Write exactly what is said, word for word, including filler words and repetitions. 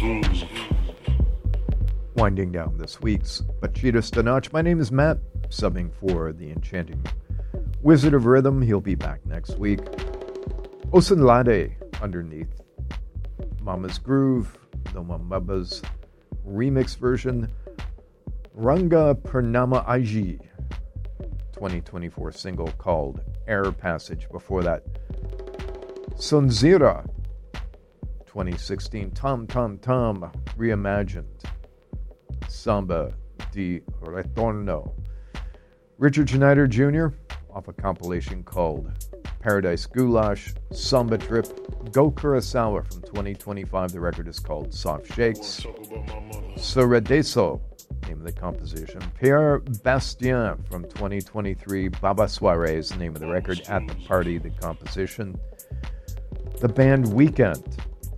Winding down this week's Bachitas de Noche. My name is Matt, subbing for the enchanting Wizard of Rhythm. He'll be back next week. Osunlade underneath. Mama's Groove, the Mamaba's remix version. Ranga Purnama Aiji, twenty twenty-four single called Air Passage. Before that, Sonzira, twenty sixteen, Tom Tom Tom, reimagined. Samba di Retorno. Richard Schneider Junior off a compilation called Paradise Goulash, Samba Trip, Go Kurosawa from twenty twenty-five. The record is called Soft Shakes. Soredeso, name of the composition. Pierre Bastien from twenty twenty-three. Baba Soirees, name of the record. At the Party, the composition. The band Weekend